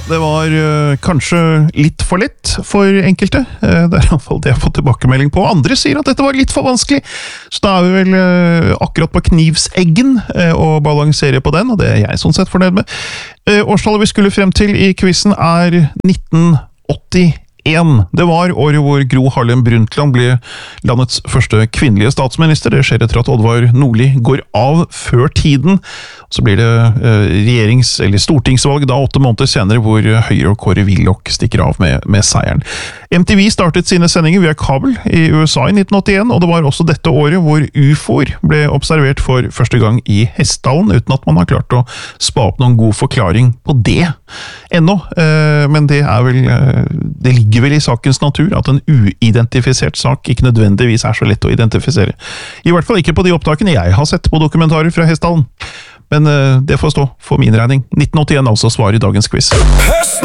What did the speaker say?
det var kanskje litt for lett for enkelte. Det er i hvert fall det jeg har fått tilbakemelding på. Andre sier at dette var litt for vanskelig, så da er vi vel akkurat på knivseggen og balanserer på den, og det er jeg sånn sett fornøyd med. Årstallet vi skulle frem til i quizen er 1981. Det var året hvor Gro Harlem Brundtland ble landets første kvinnelige statsminister. Det skjer etter at Oddvar Nordli går av før tiden. Så blir det eller stortingsvalg da 8 måneder senere, hvor Høyre og Kåre Willoch stikker av med seieren. MTV startet sine sendinger via kabel i USA i 1981, og det var også dette året hvor UFOer ble observert for første gang i Hessdalen, uten at man har klart å spa opp noen god forklaring på det ennå. Men det er vel, det ligger vel i sakens natur at en uidentifisert sak ikke nødvendigvis er så lett å identifisere. I hvert fall ikke på de opptakene jeg har sett på dokumentarer fra Hessdalen. Men det får stå for min regning. 1981 altså svar i dagens quiz.